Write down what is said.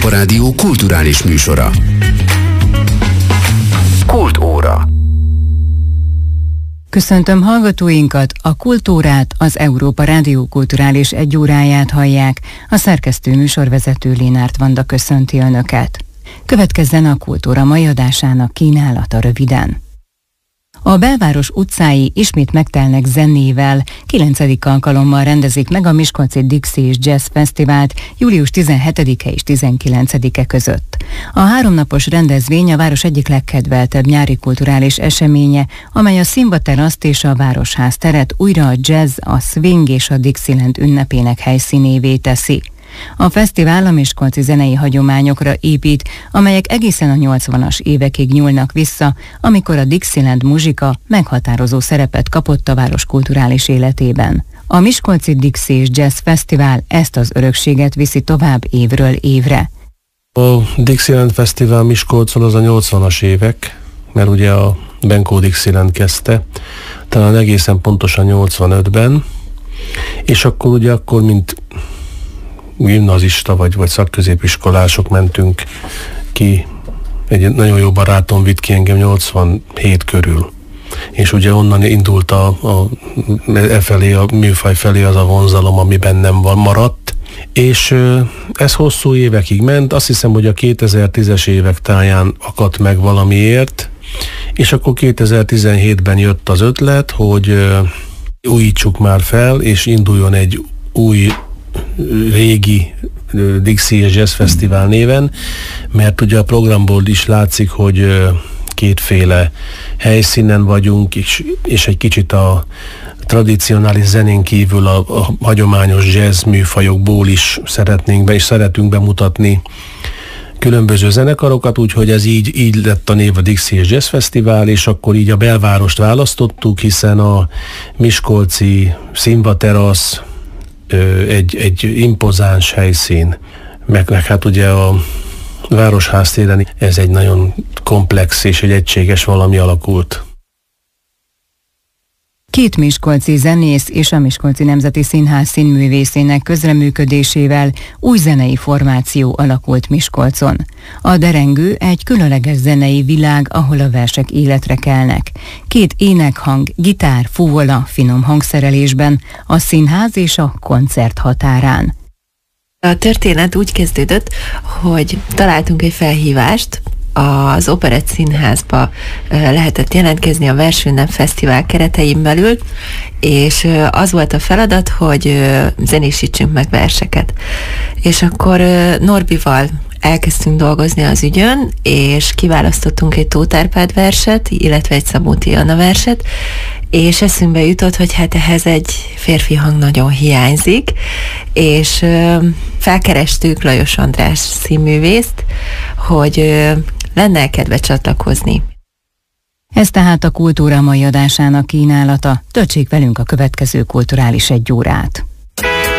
Európa Rádió kulturális műsora. Kultúra. Köszöntöm hallgatóinkat, a Kultúrát, az Európa Rádió kulturális egyóráját hallják, a szerkesztő műsorvezető Lénárt Vanda köszönti Önöket. Következzen a Kultúra mai adásának kínálata röviden. A belváros utcái ismét megtelnek zenével, 9. alkalommal rendezik meg a Miskolci Dixie és Jazz Fesztivált július 17-e és 19-e között. A 3 napos rendezvény a város egyik legkedveltebb nyári kulturális eseménye, amely a színvateraszt és a Városház teret újra a jazz, a swing és a Dixieland ünnepének helyszínévé teszi. A fesztivál a miskolci zenei hagyományokra épít, amelyek egészen a 80-as évekig nyúlnak vissza, amikor a Dixieland muzsika meghatározó szerepet kapott a város kulturális életében. A Miskolci Dixie és Jazz Fesztivál ezt az örökséget viszi tovább évről évre. A Dixieland Fesztivál Miskolcon az a 80-as évek, mert ugye a Benkó Dixieland kezdte, talán egészen pontosan 85-ben, és akkor mint gimnazista vagy szakközépiskolások mentünk ki. Egy nagyon jó barátom vitt ki engem 87 körül. És ugye onnan indult a műfaj felé az a vonzalom, ami bennem maradt. És ez hosszú évekig ment. Azt hiszem, hogy a 2010-es évek táján akadt meg valamiért, és akkor 2017-ben jött az ötlet, hogy újítsuk már fel, és induljon egy új régi Dixie és Jazz Fesztivál néven, mert ugye a programból is látszik, hogy kétféle helyszínen vagyunk, és egy kicsit a tradicionális zenén kívül a hagyományos jazz műfajokból is szeretünk bemutatni különböző zenekarokat, úgyhogy ez így lett a név a Dixie és Jazz Fesztivál, és akkor így a belvárost választottuk, hiszen a miskolci színvaterasz egy impozáns helyszín, meg hát ugye a Városház téren ez egy nagyon komplex és egy egységes valami alakult. 2 miskolci zenész és a Miskolci Nemzeti Színház színművészének közreműködésével új zenei formáció alakult Miskolcon. A Derengő egy különleges zenei világ, ahol a versek életre kelnek. 2 énekhang, gitár, fuvola, finom hangszerelésben, a színház és a koncert határán. A történet úgy kezdődött, hogy találtunk egy felhívást, az Operett Színházba lehetett jelentkezni a Versünnep Fesztivál keretein belül, és az volt a feladat, hogy zenésítsünk meg verseket. És akkor Norbival elkezdtünk dolgozni az ügyön, és kiválasztottunk egy Tóth Árpád verset, illetve egy Szabóti Anna verset, és eszünkbe jutott, hogy hát ehhez egy férfi hang nagyon hiányzik, és felkerestük Lajos András színművészt, hogy lenne kedve csatlakozni. Ez tehát a Kultúra mai adásának kínálata. Töltsék velünk a következő kulturális egyórát.